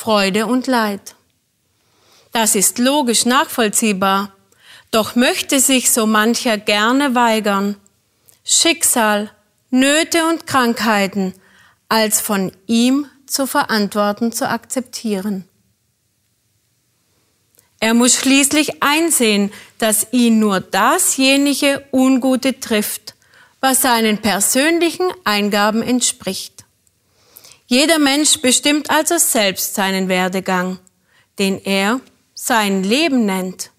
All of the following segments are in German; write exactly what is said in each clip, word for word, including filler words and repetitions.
Freude und Leid. Das ist logisch nachvollziehbar, doch möchte sich so mancher gerne weigern, Schicksal, Nöte und Krankheiten als von ihm zu verantworten zu akzeptieren. Er muss schließlich einsehen, dass ihn nur dasjenige Ungute trifft, was seinen persönlichen Eingaben entspricht. Jeder Mensch bestimmt also selbst seinen Werdegang, den er sein Leben nennt.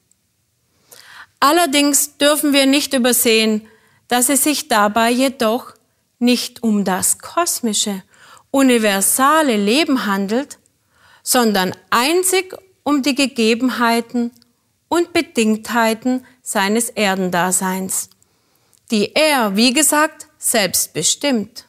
Allerdings dürfen wir nicht übersehen, dass es sich dabei jedoch nicht um das kosmische, universale Leben handelt, sondern einzig um die Gegebenheiten und Bedingtheiten seines Erdendaseins, die er, wie gesagt, selbst bestimmt.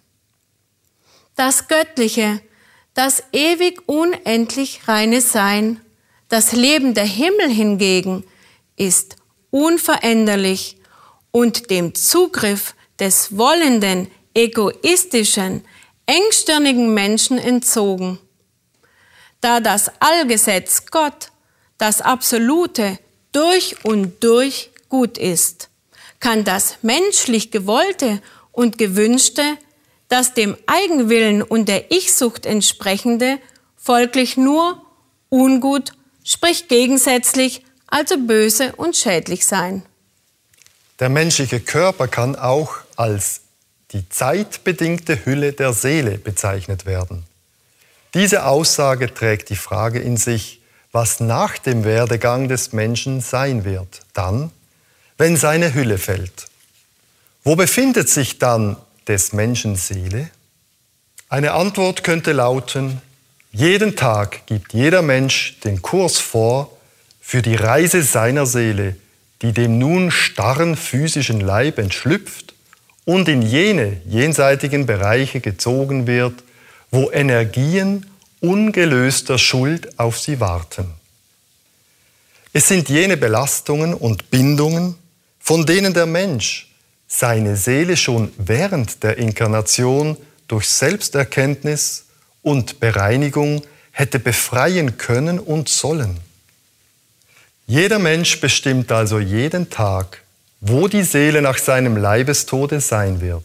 Das Göttliche, das ewig unendlich reine Sein, das Leben der Himmel hingegen, ist unveränderlich und dem Zugriff des wollenden, egoistischen, engstirnigen Menschen entzogen. Da das Allgesetz Gott, das Absolute, durch und durch gut ist, kann das menschlich Gewollte und Gewünschte, das dem Eigenwillen und der Ich-Sucht entsprechende, folglich nur ungut, sprich gegensätzlich, also böse und schädlich sein. Der menschliche Körper kann auch als die zeitbedingte Hülle der Seele bezeichnet werden. Diese Aussage trägt die Frage in sich, was nach dem Werdegang des Menschen sein wird, dann, wenn seine Hülle fällt. Wo befindet sich dann des Menschen Seele? Eine Antwort könnte lauten, jeden Tag gibt jeder Mensch den Kurs vor für die Reise seiner Seele, die dem nun starren physischen Leib entschlüpft und in jene jenseitigen Bereiche gezogen wird, wo Energien ungelöster Schuld auf sie warten. Es sind jene Belastungen und Bindungen, von denen der Mensch seine Seele schon während der Inkarnation durch Selbsterkenntnis und Bereinigung hätte befreien können und sollen. Jeder Mensch bestimmt also jeden Tag, wo die Seele nach seinem Leibestode sein wird.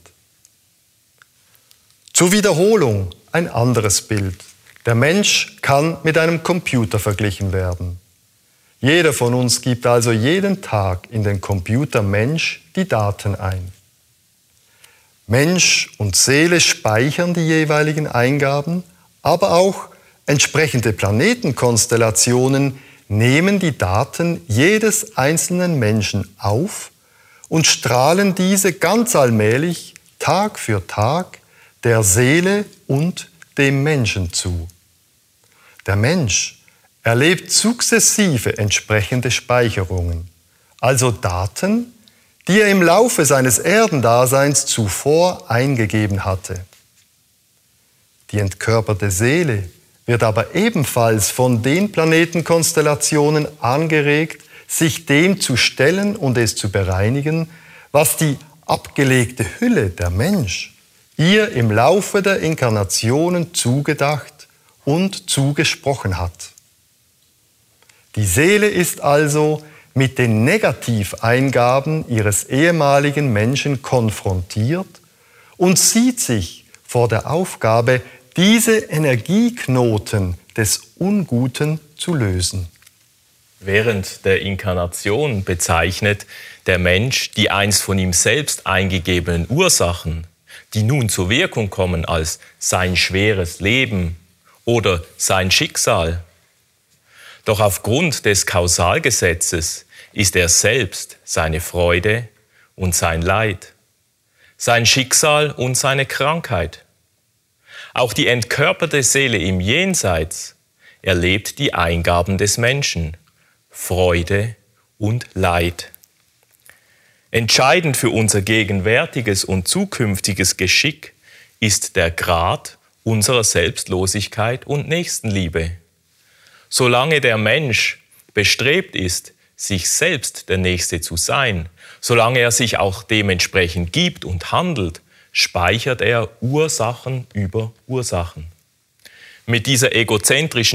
Zur Wiederholung ein anderes Bild. Der Mensch kann mit einem Computer verglichen werden. Jeder von uns gibt also jeden Tag in den Computer Mensch die Daten ein. Mensch und Seele speichern die jeweiligen Eingaben, aber auch entsprechende Planetenkonstellationen nehmen die Daten jedes einzelnen Menschen auf und strahlen diese ganz allmählich Tag für Tag der Seele und dem Menschen zu. Der Mensch erlebt sukzessive entsprechende Speicherungen, also Daten, die er im Laufe seines Erdendaseins zuvor eingegeben hatte. Die entkörperte Seele wird aber ebenfalls von den Planetenkonstellationen angeregt, sich dem zu stellen und es zu bereinigen, was die abgelegte Hülle, der Mensch, ihr im Laufe der Inkarnationen zugedacht und zugesprochen hat. Die Seele ist also mit den Negativeingaben ihres ehemaligen Menschen konfrontiert und sieht sich vor der Aufgabe, diese Energieknoten des Unguten zu lösen. Während der Inkarnation bezeichnet der Mensch die einst von ihm selbst eingegebenen Ursachen, die nun zur Wirkung kommen als sein schweres Leben oder sein Schicksal. Doch aufgrund des Kausalgesetzes ist er selbst seine Freude und sein Leid, sein Schicksal und seine Krankheit. Auch die entkörperte Seele im Jenseits erlebt die Eingaben des Menschen, Freude und Leid. Entscheidend für unser gegenwärtiges und zukünftiges Geschick ist der Grad unserer Selbstlosigkeit und Nächstenliebe. Solange der Mensch bestrebt ist, sich selbst der Nächste zu sein, solange er sich auch dementsprechend gibt und handelt, speichert er Ursachen über Ursachen. Mit dieser egozentrischen